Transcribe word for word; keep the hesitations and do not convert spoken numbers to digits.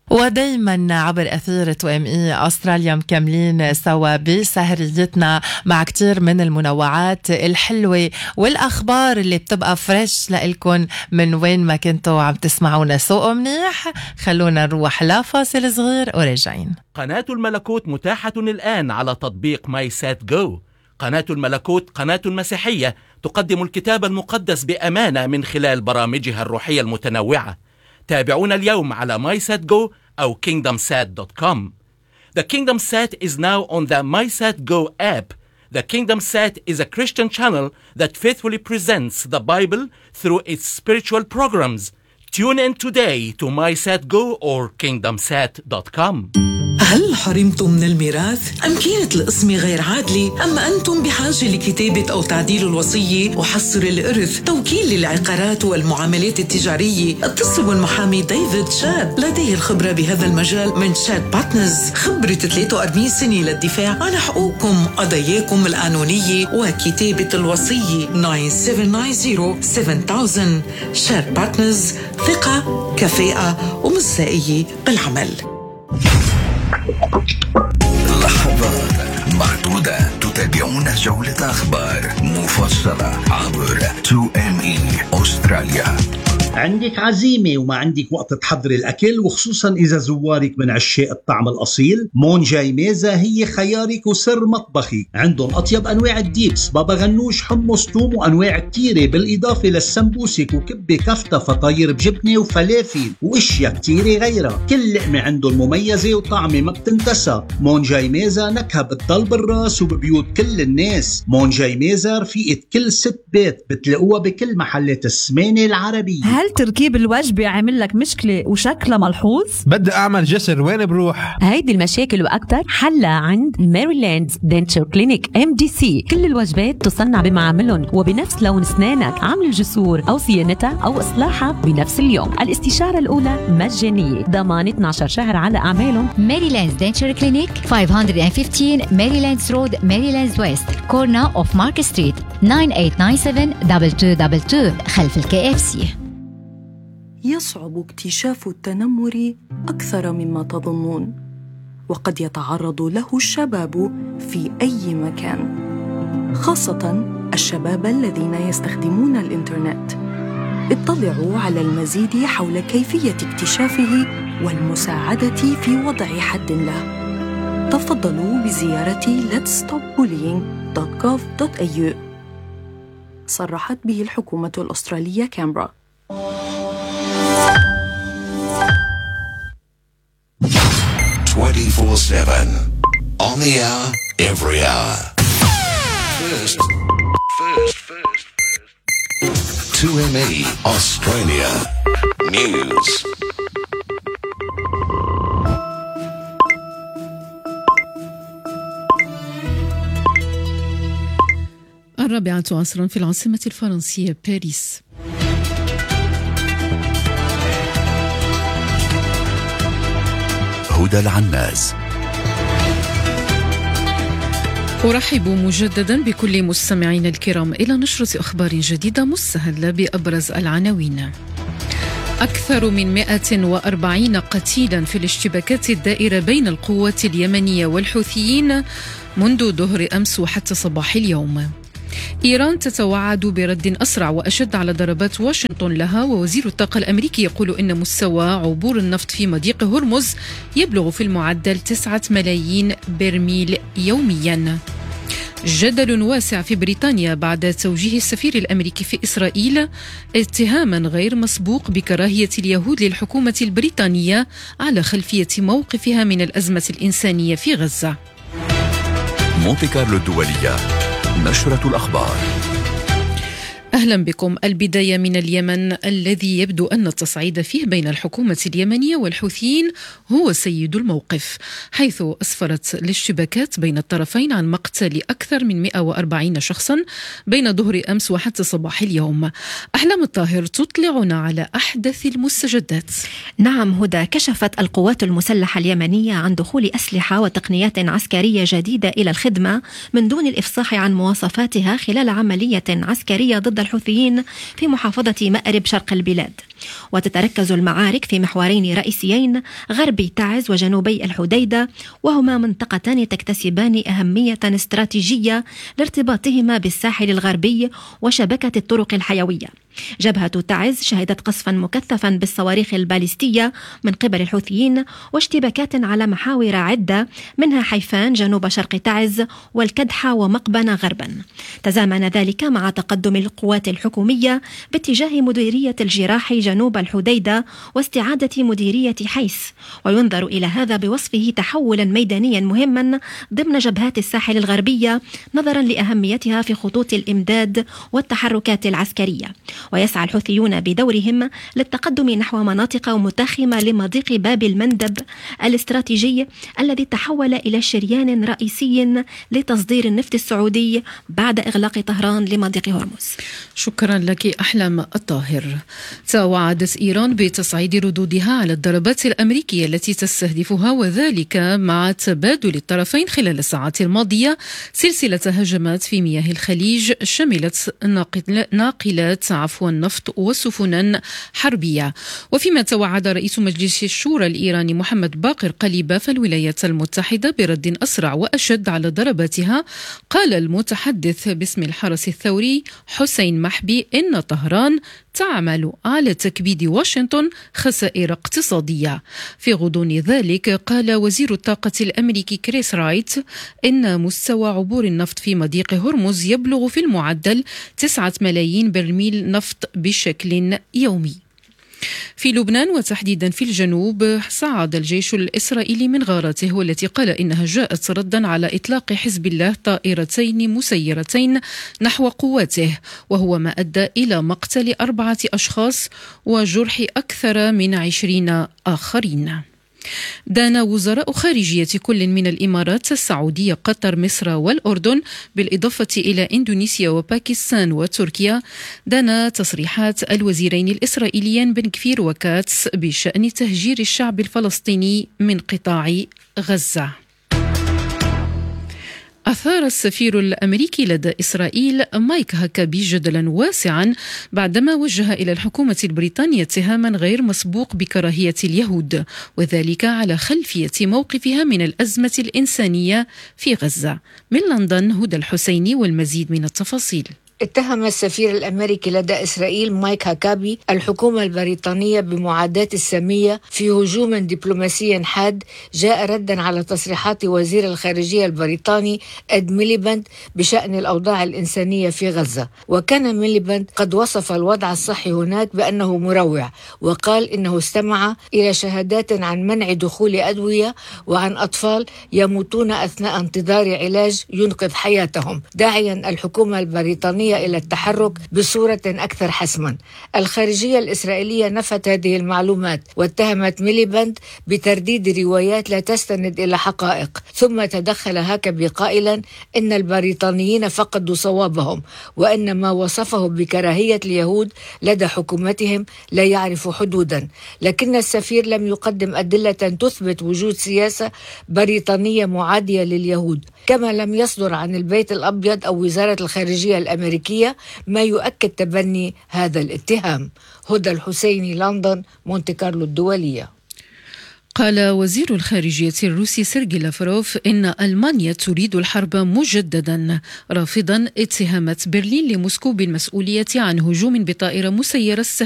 ودايما عبر أثير تو ام اي أستراليا مكملين سوا بسهريتنا مع كتير من المنوعات الحلوة والأخبار اللي بتبقى فريش لإلكن من وين ما كنتوا عم تسمعونا. سوق منيح، خلونا نروح لفاصل صغير ورجعين. قناة الملكوت متاحة الآن على تطبيق ماي سات جو. قناة الملكوت قناة مسيحية تقدم الكتاب المقدس بأمانة من خلال برامجها الروحية المتنوعة. تابعونا اليوم على MySatGo أو kingdom sat dot com. The Kingdom Sat is now on the MySatGo app. The Kingdom Sat is a Christian channel that faithfully presents the Bible through its spiritual programs. Tune in today to MySatGo or kingdom sat dot com. هل حرمتم من الميراث؟ أم كانت القسمة غير عادلة؟ أم أنتم بحاجة لكتابة أو تعديل الوصية وحصر الإرث؟ توكيل للعقارات والمعاملات التجارية؟ اتصلوا بالمحامي ديفيد شاد، لديه الخبرة بهذا المجال من شاد بارتنرز، خبرة ثلاثة وأربعين سنة للدفاع عن حقوقكم، قضاياكم القانونية وكتابة الوصية. تسعة سبعة تسعة صفر سبعة ألف. شاد بارتنرز، ثقة، كفاءة ومصداقية بالعمل. لحظات معدودة تتابعون جولة أخبار مفصلة عبر تو إم إي أستراليا. عندك عزيمة وما عندك وقت تحضر الأكل، وخصوصا إذا زوارك من عشاق الطعم الأصيل، مون جاي ميزة هي خيارك وسر مطبخك. عندهم أطيب أنواع الديبس، بابا غنوش، حمص، توم وأنواع كتيرة، بالإضافة للسمبوسك وكبة كفتة، فطاير بجبنة وفلافل وإشياء كتيرة غيرها. كل لقمة عندهم مميزة وطعمة ما بتنتسى. مون جاي ميزة نكهة بتضل بالراس وببيوت كل الناس. مون جاي ميزة رفيقة كل ست بيت، بتلاقوها بكل محلات السمانة العربية. هل تركيب الوجبة عامل لك مشكلة وشكلها ملحوظ؟ بدي أعمل جسر، وين بروح؟ هيدي المشاكل وأكتر حلها عند ميريلاند دنتشر كلينيك إم دي سي. كل الوجبات تصنع بمعاملهم وبنفس لون أسنانك. عمل الجسور أو صيانتها أو إصلاحها بنفس اليوم. الاستشارة الأولى مجانية، ضمان اثنا عشر شهر على أعمالهم. ميريلاند دنتشر كلينيك خمسمية وخمستاشر ميريلاندز رود، ميريلاندز ويست، كورنا أوف مارك ستريت. تسعة ثمانية تسعة سبعة اثنين اثنين اثنين خلف الكي اف سي. يصعب اكتشاف التنمر أكثر مما تظنون، وقد يتعرض له الشباب في أي مكان، خاصة الشباب الذين يستخدمون الإنترنت. اطلعوا على المزيد حول كيفية اكتشافه والمساعدة في وضع حد له. تفضلوا بزيارة let's stop bullying dot gov dot a u. صرحت به الحكومة الأسترالية كامبرا. twenty-four seven on the hour, every hour. First, first, first, first. two M E Australia News. الرابعة عصرا في العاصمة الفرنسية باريس. هدى العناز. أرحب مجددا بكل مستمعين الكرام إلى نشرة أخبار جديدة مستهلة بأبرز العناوين. أكثر من مئة وأربعين قتيلا في الاشتباكات الدائرة بين القوات اليمنية والحوثيين منذ ظهر أمس وحتى صباح اليوم. إيران تتوعد برد أسرع وأشد على ضربات واشنطن لها، ووزير الطاقة الأمريكي يقول إن مستوى عبور النفط في مضيق هرمز يبلغ في المعدل تسعة ملايين برميل يوميا. جدل واسع في بريطانيا بعد توجيه السفير الأمريكي في إسرائيل اتهاما غير مسبوق بكراهية اليهود للحكومة البريطانية على خلفية موقفها من الأزمة الإنسانية في غزة. مونتي كارلو الدولية، نشرة الأخبار. أهلا بكم. البداية من اليمن، الذي يبدو أن التصعيد فيه بين الحكومة اليمنية والحوثيين هو سيد الموقف، حيث أسفرت الاشتباكات بين الطرفين عن مقتل أكثر من مئة وأربعين شخصا بين ظهر أمس وحتى صباح اليوم. أحلام الطاهر تطلعنا على أحدث المستجدات. نعم هدى، كشفت القوات المسلحة اليمنية عن دخول أسلحة وتقنيات عسكرية جديدة إلى الخدمة من دون الإفصاح عن مواصفاتها خلال عملية عسكرية ضد الحوثيين في محافظة مأرب شرق البلاد. وتتركز المعارك في محورين رئيسيين غربي تعز وجنوبي الحديدة، وهما منطقتان تكتسبان أهمية استراتيجية لارتباطهما بالساحل الغربي وشبكة الطرق الحيوية. جبهة تعز شهدت قصفا مكثفا بالصواريخ الباليستية من قبل الحوثيين واشتباكات على محاور عدة منها حيفان جنوب شرق تعز والكدحة ومقبنة غربا. تزامن ذلك مع تقدم القوات الحكومية باتجاه مديرية الجراح جنوب الحديدة واستعادة مديرية حيس، وينظر إلى هذا بوصفه تحولا ميدانيا مهما ضمن جبهات الساحل الغربية نظرا لأهميتها في خطوط الإمداد والتحركات العسكرية. ويسعى الحوثيون بدورهم للتقدم نحو مناطق متاخمة لمضيق باب المندب الاستراتيجي الذي تحول إلى شريان رئيسي لتصدير النفط السعودي بعد إغلاق طهران لمضيق هرمز. شكرا لك أحلام الطاهر. توعدت إيران بتصعيد ردودها على الضربات الأمريكية التي تستهدفها، وذلك مع تبادل الطرفين خلال الساعات الماضية سلسلة هجمات في مياه الخليج شملت ناقلات عفوا النفط وسفنا حربية. وفيما توعد رئيس مجلس الشورى الإيراني محمد باقر قليباف فالولايات المتحدة برد أسرع وأشد على ضرباتها، قال المتحدث باسم الحرس الثوري حسين محبي إن طهران تعمل على تكبيد واشنطن خسائر اقتصادية. في غضون ذلك قال وزير الطاقة الأمريكي كريس رايت إن مستوى عبور النفط في مضيق هرمز يبلغ في المعدل تسعة ملايين برميل نفط بشكل يومي. في لبنان وتحديدا في الجنوب صعد الجيش الإسرائيلي من غاراته، والتي قال إنها جاءت ردا على إطلاق حزب الله طائرتين مسيرتين نحو قواته، وهو ما أدى إلى مقتل أربعة أشخاص وجرح أكثر من عشرين آخرين. دان وزراء خارجية كل من الإمارات، السعودية، قطر، مصر والأردن بالإضافة إلى إندونيسيا وباكستان وتركيا، دان تصريحات الوزيرين الإسرائيليين بن كفير وكاتس بشأن تهجير الشعب الفلسطيني من قطاع غزة. أثار السفير الأمريكي لدى إسرائيل مايك هاكابي جدلا واسعا بعدما وجه إلى الحكومة البريطانية اتهاما غير مسبوق بكراهية اليهود، وذلك على خلفية موقفها من الأزمة الإنسانية في غزة. من لندن هدى الحسيني والمزيد من التفاصيل. اتهم السفير الأمريكي لدى إسرائيل مايك هاكابي الحكومة البريطانية بمعاداة السامية في هجوم دبلوماسي حاد جاء ردا على تصريحات وزير الخارجية البريطاني إد ميليباند بشأن الأوضاع الإنسانية في غزة. وكان ميليباند قد وصف الوضع الصحي هناك بأنه مروع، وقال إنه استمع إلى شهادات عن منع دخول أدوية وعن أطفال يموتون أثناء انتظار علاج ينقذ حياتهم، داعيا الحكومة البريطانية إلى التحرك بصورة أكثر حسما. الخارجية الإسرائيلية نفت هذه المعلومات واتهمت ميليباند بترديد روايات لا تستند إلى حقائق، ثم تدخل هاكابي قائلا إن البريطانيين فقدوا صوابهم، وأن ما وصفه بكراهية اليهود لدى حكومتهم لا يعرف حدودا. لكن السفير لم يقدم أدلة تثبت وجود سياسة بريطانية معادية لليهود، كما لم يصدر عن البيت الأبيض أو وزارة الخارجية الأمريكية ما يؤكد تبني هذا الاتهام. هدى الحسيني، لندن، مونتي كارلو الدولية. قال وزير الخارجية الروسي سيرجي لافروف إن ألمانيا تريد الحرب مجددا، رافضا اتهامات برلين لموسكو بالمسؤولية عن هجوم بطائرة مسيرة